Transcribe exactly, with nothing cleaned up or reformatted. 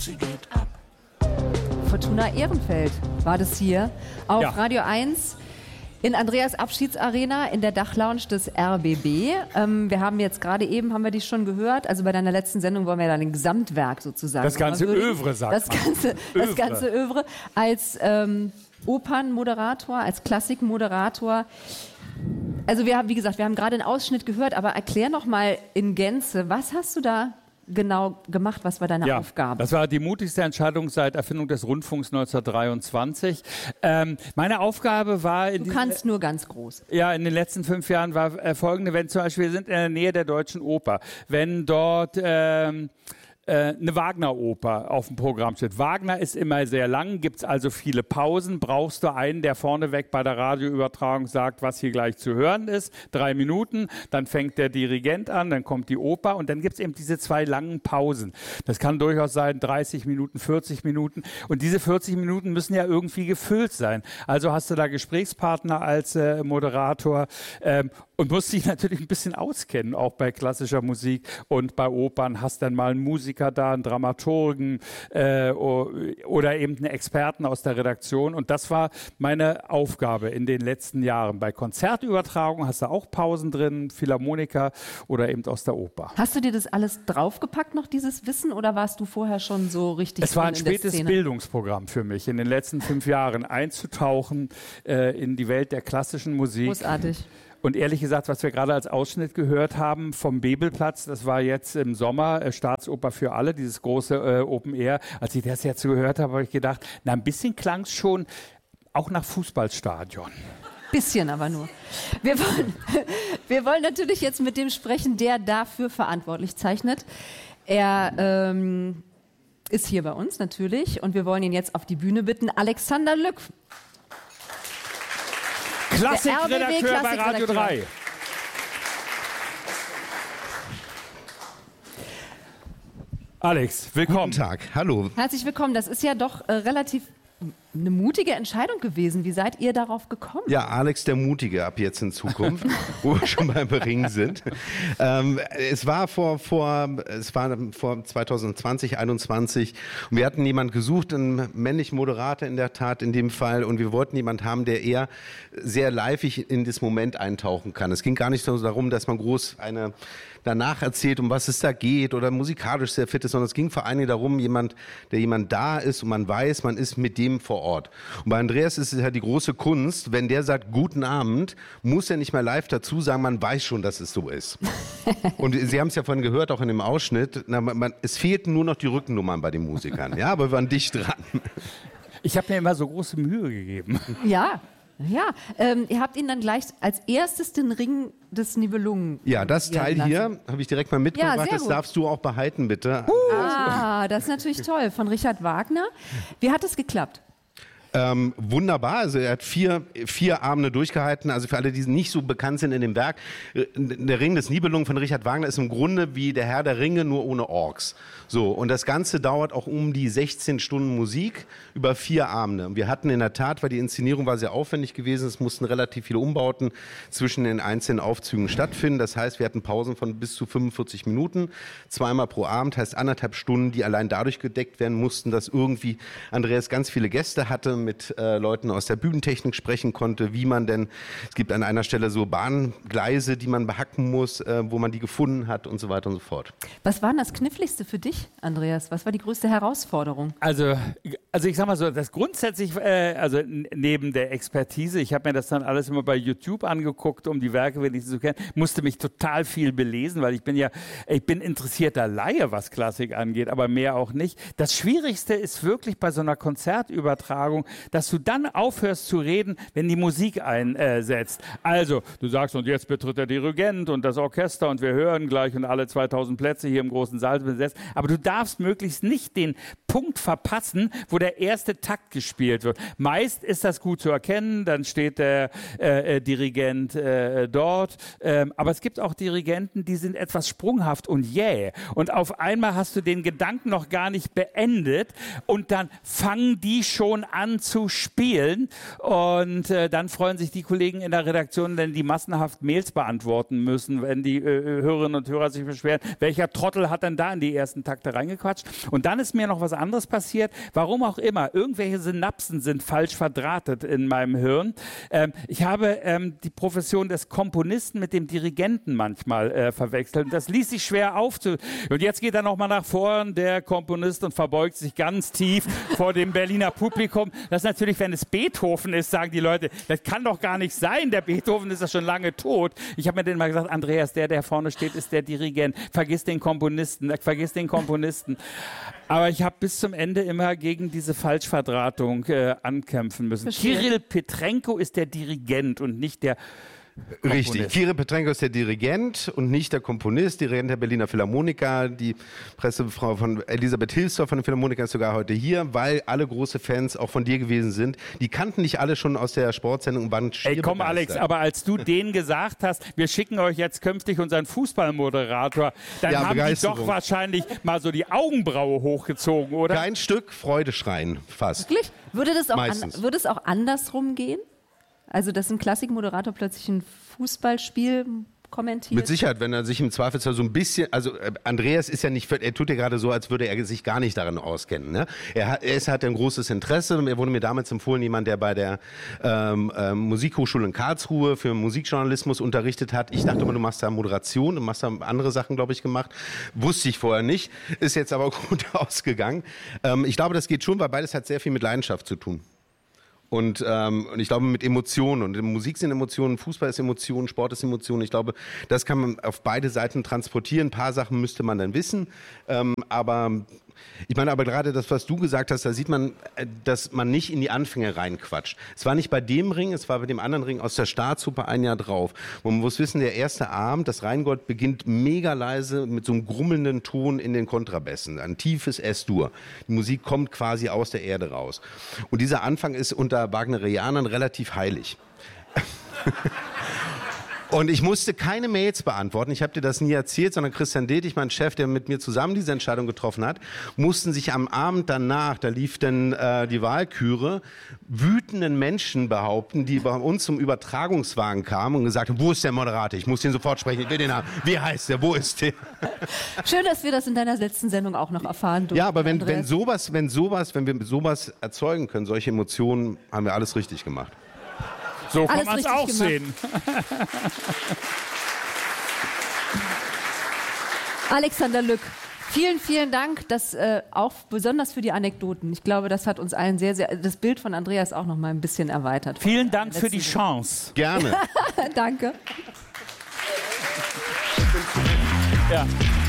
sie geht ab. Fortuna Ehrenfeld war das hier auf Ja. Radio eins in Andreas Abschiedsarena in der Dachlounge des R B B. Ähm, wir haben jetzt gerade eben, haben wir dich schon gehört, also bei deiner letzten Sendung wollen wir ja dein Gesamtwerk sozusagen. Das ganze Övre, sagt das man. ganze, Das Övre. ganze Övre als ähm, Opernmoderator, als Klassikmoderator. Also wir haben, wie gesagt, wir haben gerade einen Ausschnitt gehört, aber erklär noch mal in Gänze, was hast du da genau gemacht? Was war deine Ja, Aufgabe? das war die mutigste Entscheidung seit Erfindung des Rundfunks neunzehnhundertdreiundzwanzig. Ähm, meine Aufgabe war... In Du kannst nur ganz groß. Ja, in den letzten fünf Jahren war äh, folgende, wenn zum Beispiel, wir sind in der Nähe der Deutschen Oper, wenn dort... Ähm, eine Wagner-Oper auf dem Programm steht. Wagner ist immer sehr lang, gibt es also viele Pausen. Brauchst du einen, der vorneweg bei der Radioübertragung sagt, was hier gleich zu hören ist. Drei Minuten, dann fängt der Dirigent an, dann kommt die Oper und dann gibt es eben diese zwei langen Pausen. Das kann durchaus sein dreißig Minuten, vierzig Minuten und diese vierzig Minuten müssen ja irgendwie gefüllt sein. Also hast du da Gesprächspartner als äh, Moderator ähm, und musst dich natürlich ein bisschen auskennen, auch bei klassischer Musik und bei Opern. Hast dann mal einen Musiker da, einen Dramaturgen äh, oder eben einen Experten aus der Redaktion. Und das war meine Aufgabe in den letzten Jahren. Bei Konzertübertragungen hast du auch Pausen drin, Philharmoniker oder eben aus der Oper. Hast du dir das alles draufgepackt, noch dieses Wissen, oder warst du vorher schon so richtig Es war ein drin in der spätes Szene? Bildungsprogramm für mich, in den letzten fünf Jahren einzutauchen äh, in die Welt der klassischen Musik. Großartig. Und ehrlich gesagt, was wir gerade als Ausschnitt gehört haben vom Bebelplatz, das war jetzt im Sommer äh, Staatsoper für alle, dieses große äh, Open Air. Als ich das jetzt gehört habe, habe ich gedacht, na, ein bisschen klang es schon auch nach Fußballstadion. Bisschen aber nur. Wir wollen, wir wollen natürlich jetzt mit dem sprechen, der dafür verantwortlich zeichnet. Er ähm, ist hier bei uns natürlich und wir wollen ihn jetzt auf die Bühne bitten. Alexander Lück. Klassikredakteur bei Radio drei. Alex, willkommen. Guten Tag, hallo. Herzlich willkommen. Das ist ja doch äh, relativ eine mutige Entscheidung gewesen. Wie seid ihr darauf gekommen? Ja, Alex der Mutige ab jetzt in Zukunft, wo wir schon beim Ring sind. Ähm, es war vor, vor, es war vor zwanzig zwanzig, einundzwanzig und wir hatten jemanden gesucht, einen männlichen Moderator in der Tat in dem Fall, und wir wollten jemanden haben, der eher sehr liveig in das Moment eintauchen kann. Es ging gar nicht so darum, dass man groß eine danach erzählt, um was es da geht oder musikalisch sehr fit ist, sondern es ging vor allen Dingen darum, jemand, der jemand da ist und man weiß, man ist mit dem vor Ort. Und bei Andreas ist es ja die große Kunst, wenn der sagt, guten Abend, muss er nicht mehr live dazu sagen, man weiß schon, dass es so ist. Und Sie haben es ja vorhin gehört, auch in dem Ausschnitt, na, man, es fehlten nur noch die Rückennummern bei den Musikern, ja, aber wir waren dicht dran. Ich habe mir immer so große Mühe gegeben. Ja. Ja, ähm, ihr habt ihn dann gleich als erstes den Ring des Nibelungen. Ja, das Teil lassen. hier habe ich direkt mal mitgebracht, Ja, sehr das gut. darfst du auch behalten, bitte. Uh. Ah, das ist natürlich toll, von Richard Wagner. Wie hat es geklappt? Ähm, wunderbar, also er hat vier, vier Abende durchgehalten, also für alle, die nicht so bekannt sind in dem Werk, der Ring des Nibelungen von Richard Wagner ist im Grunde wie der Herr der Ringe, nur ohne Orks. So, und das Ganze dauert auch um die sechzehn Stunden Musik über vier Abende. Und wir hatten in der Tat, weil die Inszenierung war sehr aufwendig gewesen, es mussten relativ viele Umbauten zwischen den einzelnen Aufzügen stattfinden, das heißt, wir hatten Pausen von bis zu fünfundvierzig Minuten, zweimal pro Abend, heißt anderthalb Stunden, die allein dadurch gedeckt werden mussten, dass irgendwie Andreas ganz viele Gäste hatte, mit äh, Leuten aus der Bühnentechnik sprechen konnte, wie man denn, es gibt an einer Stelle so Bahngleise, die man behacken muss, äh, wo man die gefunden hat und so weiter und so fort. Was war denn das Kniffligste für dich, Andreas? Was war die größte Herausforderung? Also, also ich sag mal so, das grundsätzlich, äh, also n- neben der Expertise, ich habe mir das dann alles immer bei YouTube angeguckt, um die Werke wenigstens zu kennen, musste mich total viel belesen, weil ich bin ja, ich bin interessierter Laie, was Klassik angeht, aber mehr auch nicht. Das Schwierigste ist wirklich bei so einer Konzertübertragung, dass du dann aufhörst zu reden, wenn die Musik einsetzt. Also, du sagst, und jetzt betritt der Dirigent und das Orchester und wir hören gleich und alle zweitausend Plätze hier im großen Saal sind besetzt, aber du darfst möglichst nicht den Punkt verpassen, wo der erste Takt gespielt wird. Meist ist das gut zu erkennen, dann steht der äh, Dirigent äh, dort, ähm, aber es gibt auch Dirigenten, die sind etwas sprunghaft und jäh und auf einmal hast du den Gedanken noch gar nicht beendet und dann fangen die schon an zu spielen und äh, dann freuen sich die Kollegen in der Redaktion, wenn die massenhaft Mails beantworten müssen, wenn die äh, Hörerinnen und Hörer sich beschweren, welcher Trottel hat denn da in die ersten Takte reingequatscht. Und dann ist mir noch was anderes passiert, warum auch immer, irgendwelche Synapsen sind falsch verdrahtet in meinem Hirn. Ähm, ich habe ähm, die Profession des Komponisten mit dem Dirigenten manchmal äh, verwechselt. Das ließ sich schwer aufzu... Und jetzt geht er nochmal nach vorn, der Komponist, und verbeugt sich ganz tief vor dem Berliner Publikum. Das ist natürlich, wenn es Beethoven ist, sagen die Leute, das kann doch gar nicht sein, der Beethoven ist ja schon lange tot. Ich habe mir denen mal gesagt, Andreas, der, der vorne steht, ist der Dirigent. Vergiss den Komponisten, vergiss den Komponisten. Aber ich habe bis zum Ende immer gegen diese Falschverdrahtung äh, ankämpfen müssen. Verstehe. Kirill Petrenko ist der Dirigent und nicht der Komponist. Richtig, Kirill Petrenko ist der Dirigent und nicht der Komponist, Dirigent der Berliner Philharmoniker. Die Pressefrau von Elisabeth Hilsdorf von den Philharmonikern ist sogar heute hier, weil alle große Fans auch von dir gewesen sind. Die kannten dich alle schon aus der Sportsendung und waren schier Ey, komm begeistert. Alex, aber als du denen gesagt hast, wir schicken euch jetzt künftig unseren Fußballmoderator, dann Ja, haben die Begeisterung. doch wahrscheinlich mal so die Augenbraue hochgezogen, oder? Kein Stück Freudeschreien, fast. Wirklich? Würde das auch, Meistens. an, würde es auch andersrum gehen? Also, dass ein Klassikmoderator plötzlich ein Fußballspiel kommentiert? Mit Sicherheit, wenn er sich im Zweifelsfall so ein bisschen, also äh, Andreas ist ja nicht, er tut ja gerade so, als würde er sich gar nicht darin auskennen. Ne? Er, hat, er ist, hat ein großes Interesse und er wurde mir damals empfohlen, jemand, der bei der ähm, ähm, Musikhochschule in Karlsruhe für Musikjournalismus unterrichtet hat. Ich dachte immer, du machst da Moderation, du machst da andere Sachen, glaube ich, gemacht. Wusste ich vorher nicht, ist jetzt aber gut ausgegangen. Ähm, ich glaube, das geht schon, weil beides hat sehr viel mit Leidenschaft zu tun. Und, ähm, und ich glaube mit Emotionen. Und Musik sind Emotionen, Fußball ist Emotionen, Sport ist Emotionen. Ich glaube, das kann man auf beide Seiten transportieren. Ein paar Sachen müsste man dann wissen. Ähm, aber ich meine, aber gerade das, was du gesagt hast, da sieht man, dass man nicht in die Anfänge reinquatscht. Es war nicht bei dem Ring, es war bei dem anderen Ring aus der Staatsoper ein Jahr drauf. Man muss wissen, der erste Abend, das Rheingold beginnt mega leise mit so einem grummelnden Ton in den Kontrabässen. Ein tiefes S-Dur. Die Musik kommt quasi aus der Erde raus. Und dieser Anfang ist unter Wagnerianern relativ heilig. Und ich musste keine Mails beantworten, ich habe dir das nie erzählt, sondern Christian Detig, mein Chef, der mit mir zusammen diese Entscheidung getroffen hat, mussten sich am Abend danach, da lief dann äh, die Wahlküre, wütenden Menschen behaupten, die bei uns zum Übertragungswagen kamen und gesagt haben, wo ist der Moderator, ich muss den sofort sprechen, ich will den haben, wie heißt der, wo ist der? Schön, dass wir das in deiner letzten Sendung auch noch erfahren durften. Ja, aber wenn, wenn Andreas. sowas, wenn sowas, wenn wir sowas erzeugen können, solche Emotionen, haben wir alles richtig gemacht. So kann Alles man es richtig auch gemacht. sehen. Alexander Lück, vielen, vielen Dank, dass, äh, auch besonders für die Anekdoten. Ich glaube, das hat uns allen sehr, sehr, das Bild von Andreas auch noch mal ein bisschen erweitert. Vielen Dank für die Letzten- Chance. Gerne. Danke. Ja.